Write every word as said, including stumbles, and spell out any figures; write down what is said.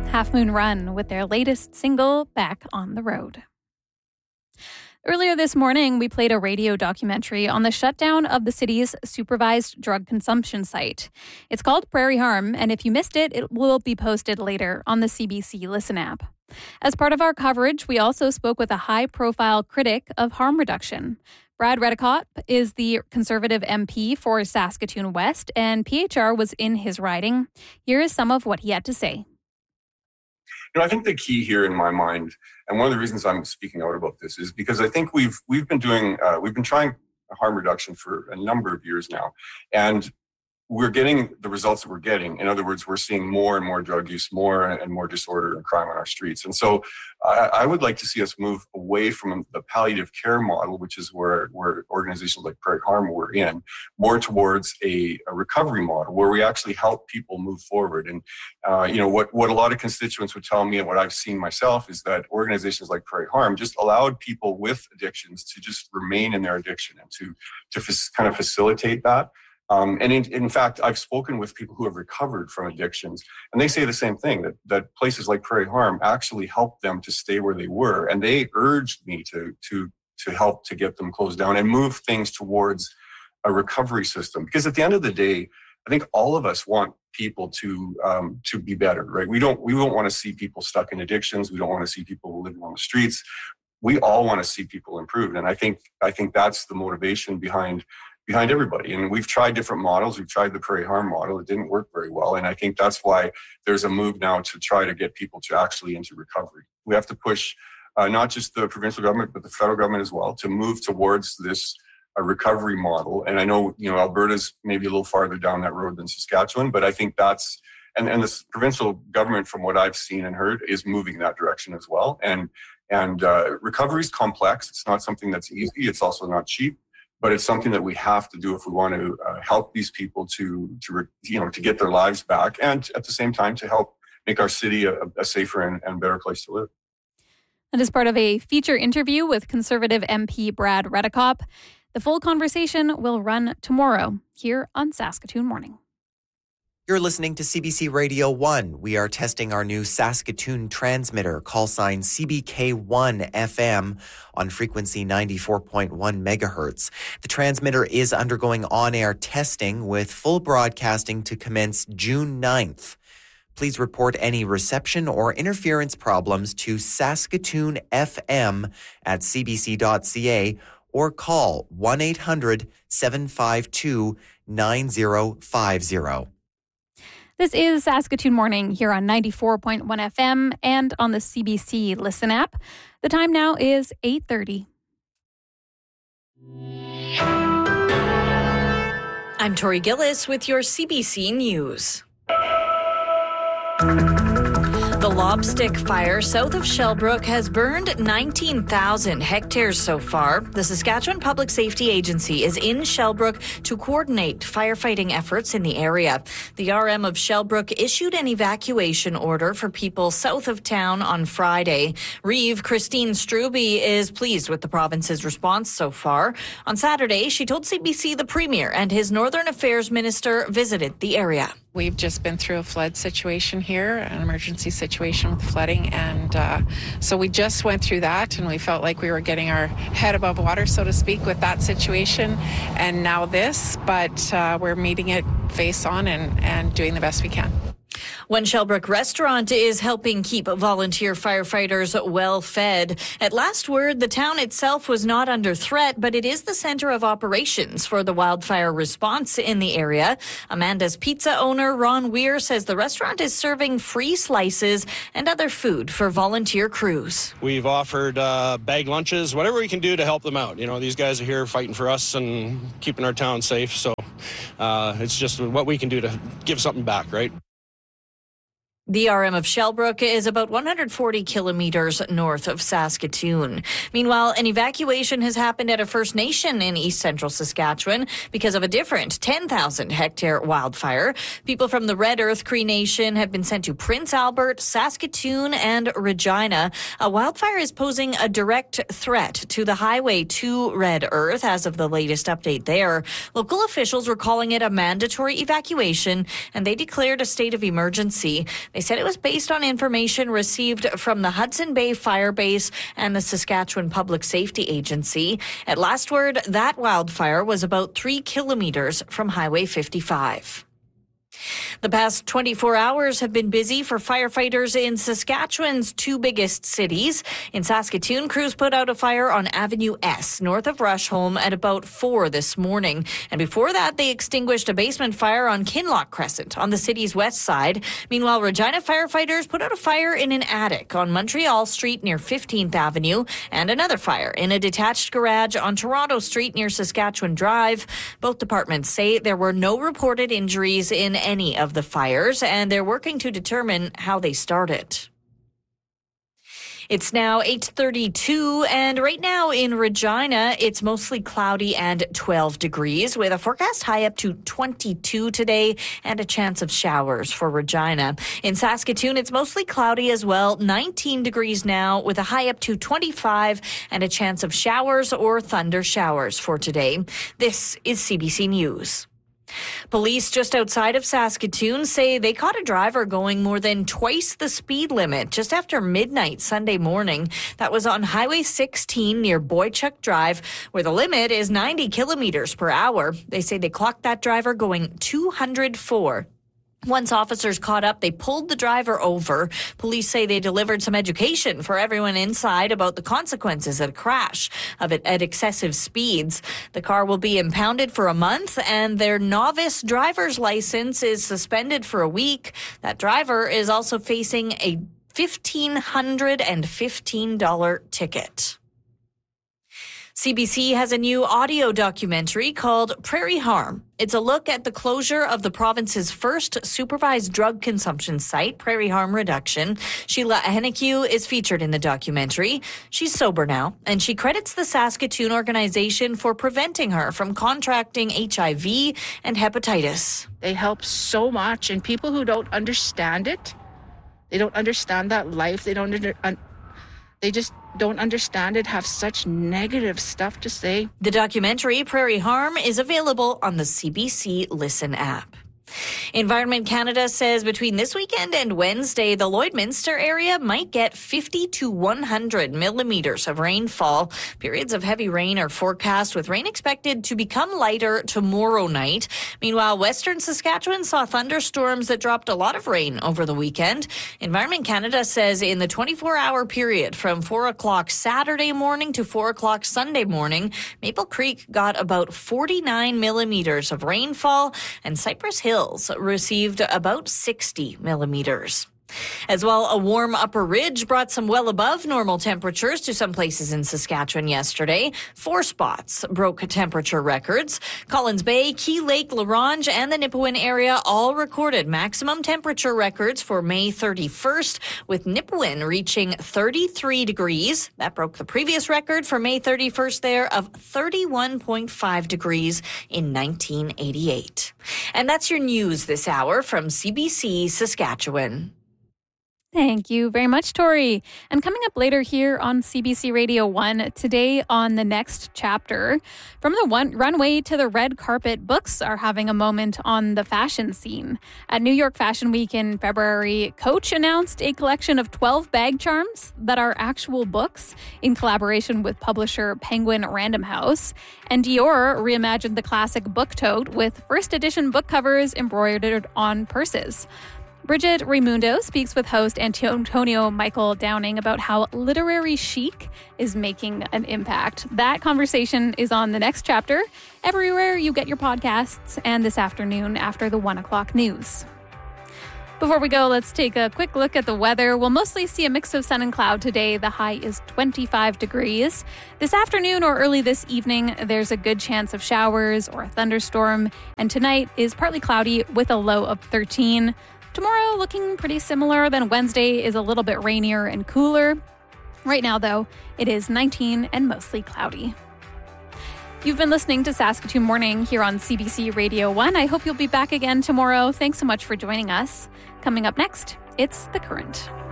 Half Moon Run with their latest single, Back on the Road. Earlier this morning, we played a radio documentary on the shutdown of the city's supervised drug consumption site. It's called Prairie Harm, and if you missed it, it will be posted later on the C B C Listen app. As part of our coverage, we also spoke with a high-profile critic of harm reduction. Brad Redekop is the Conservative M P for Saskatoon West, and P H R was in his riding. Here is some of what he had to say. You know, I think the key here in my mind, and one of the reasons I'm speaking out about this, is because I think we've we've been doing uh, we've been trying harm reduction for a number of years now, and we're getting the results that we're getting. In other words, we're seeing more and more drug use, more and more disorder and crime on our streets. And so I, I would like to see us move away from the palliative care model, which is where, where organizations like Prairie Harm were in, more towards a, a recovery model where we actually help people move forward. And, uh, you know, what, what a lot of constituents would tell me and what I've seen myself is that organizations like Prairie Harm just allowed people with addictions to just remain in their addiction and to, to f- kind of facilitate that. Um, and in, in fact, I've spoken with people who have recovered from addictions, and they say the same thing, that, that places like Prairie Harm actually helped them to stay where they were. And they urged me to, to, to help to get them closed down and move things towards a recovery system. Because at the end of the day, I think all of us want people to, um, to be better, right? We don't, we don't want to see people stuck in addictions. We don't want to see people living on the streets. We all want to see people improve. And I think, I think that's the motivation behind behind everybody. And we've tried different models. We've tried the Prairie Harm model. It didn't work very well. And I think that's why there's a move now to try to get people to actually into recovery. We have to push uh, not just the provincial government, but the federal government as well to move towards this uh, recovery model. And I know, you know, Alberta's maybe a little farther down that road than Saskatchewan, but I think that's, and, and the provincial government, from what I've seen and heard, is moving that direction as well. And, and uh, recovery is complex. It's not something that's easy. It's also not cheap. But it's something that we have to do if we want to uh, help these people to, to, you know, to get their lives back, and at the same time to help make our city a, a safer and, and better place to live. And as part of a feature interview with Conservative M P Brad Redekop, the full conversation will run tomorrow here on Saskatoon Morning. You're listening to C B C Radio one. We are testing our new Saskatoon transmitter, call sign C B K one F M, on frequency ninety-four point one megahertz. The transmitter is undergoing on-air testing with full broadcasting to commence June ninth. Please report any reception or interference problems to Saskatoon F M at c b c dot c a or call one eight hundred seven five two nine zero five zero. This is Saskatoon Morning here on ninety-four point one F M and on the C B C Listen app. The time now is eight thirty. I'm Tori Gillis with your C B C News. The Lobstick Fire south of Shellbrook has burned nineteen thousand hectares so far. The Saskatchewan Public Safety Agency is in Shellbrook to coordinate firefighting efforts in the area. The R M of Shellbrook issued an evacuation order for people south of town on Friday. Reeve Christine Struby is pleased with the province's response so far. On Saturday, she told C B C the Premier and his Northern Affairs Minister visited the area. We've just been through a flood situation here, an emergency situation with flooding, and uh, so we just went through that, and we felt like we were getting our head above water, so to speak, with that situation, and now this, but uh, we're meeting it face on and, and doing the best we can. One Shellbrook restaurant is helping keep volunteer firefighters well fed. At last word, the town itself was not under threat, but it is the center of operations for the wildfire response in the area. Amanda's Pizza owner, Ron Weir, says the restaurant is serving free slices and other food for volunteer crews. We've offered uh, bag lunches, whatever we can do to help them out. You know, these guys are here fighting for us and keeping our town safe, so uh, it's just what we can do to give something back, right? The R M of Shellbrook is about one hundred forty kilometers north of Saskatoon. Meanwhile, an evacuation has happened at a First Nation in east central Saskatchewan because of a different ten thousand hectare wildfire. People from the Red Earth Cree Nation have been sent to Prince Albert, Saskatoon, and Regina. A wildfire is posing a direct threat to the highway to Red Earth as of the latest update there. Local officials were calling it a mandatory evacuation, and they declared a state of emergency. They They said it was based on information received from the Hudson Bay Fire Base and the Saskatchewan Public Safety Agency. At last word, that wildfire was about three kilometers from Highway fifty-five. The past twenty-four hours have been busy for firefighters in Saskatchewan's two biggest cities. In Saskatoon, crews put out a fire on Avenue S, north of Rushholme, at about four this morning. And before that, they extinguished a basement fire on Kinloch Crescent on the city's west side. Meanwhile, Regina firefighters put out a fire in an attic on Montreal Street near fifteenth Avenue, and another fire in a detached garage on Toronto Street near Saskatchewan Drive. Both departments say there were no reported injuries in any of the fires, and they're working to determine how they started. It's now eight thirty-two, and right now in Regina, it's mostly cloudy and twelve degrees, with a forecast high up to twenty-two today and a chance of showers for Regina. In Saskatoon, it's mostly cloudy as well, nineteen degrees now, with a high up to twenty-five and a chance of showers or thunder showers for today. This is C B C News. Police just outside of Saskatoon say they caught a driver going more than twice the speed limit just after midnight Sunday morning. That was on Highway sixteen near Boychuk Drive, where the limit is ninety kilometers per hour. They say they clocked that driver going two hundred four. Once officers caught up, they pulled the driver over. Police say they delivered some education for everyone inside about the consequences of a crash of it at excessive speeds. The car will be impounded for a month, and their novice driver's license is suspended for a week. That driver is also facing a one thousand five hundred fifteen dollars ticket. C B C has a new audio documentary called Prairie Harm. It's a look at the closure of the province's first supervised drug consumption site, Prairie Harm Reduction. Sheila Hennekew is featured in the documentary. She's sober now, and she credits the Saskatoon organization for preventing her from contracting H I V and hepatitis. They help so much, and people who don't understand it, they don't understand that life, they don't under, un, they just don't understand it, have such negative stuff to say. The documentary, Prairie Harm, is available on the C B C Listen app. Environment Canada says between this weekend and Wednesday, the Lloydminster area might get fifty to one hundred millimeters of rainfall. Periods of heavy rain are forecast, with rain expected to become lighter tomorrow night. Meanwhile, Western Saskatchewan saw thunderstorms that dropped a lot of rain over the weekend. Environment Canada says in the twenty-four hour period from four o'clock Saturday morning to four o'clock Sunday morning, Maple Creek got about forty-nine millimeters of rainfall, and Cypress Hill received about sixty millimeters. As well, a warm upper ridge brought some well above normal temperatures to some places in Saskatchewan yesterday. Four spots broke temperature records. Collins Bay, Key Lake, La Ronge, and the Nipawin area all recorded maximum temperature records for May thirty-first, with Nipawin reaching thirty-three degrees. That broke the previous record for May thirty-first there of thirty-one point five degrees in nineteen eighty-eight. And that's your news this hour from C B C Saskatchewan. Thank you very much, Tori. And coming up later here on C B C Radio one, today on the next chapter, from the one runway to the red carpet, books are having a moment on the fashion scene. At New York Fashion Week in February, Coach announced a collection of twelve bag charms that are actual books in collaboration with publisher Penguin Random House. And Dior reimagined the classic book tote with first edition book covers embroidered on purses. Bridget Raimundo speaks with host Antonio Michael Downing about how literary chic is making an impact. That conversation is on the next chapter, everywhere you get your podcasts, and this afternoon after the one o'clock news. Before we go, let's take a quick look at the weather. We'll mostly see a mix of sun and cloud today. The high is twenty-five degrees. This afternoon or early this evening, there's a good chance of showers or a thunderstorm. And tonight is partly cloudy with a low of thirteen. Tomorrow looking pretty similar, then Wednesday is a little bit rainier and cooler. Right now, though, it is nineteen and mostly cloudy. You've been listening to Saskatoon Morning here on C B C Radio one. I hope you'll be back again tomorrow. Thanks so much for joining us. Coming up next, it's The Current.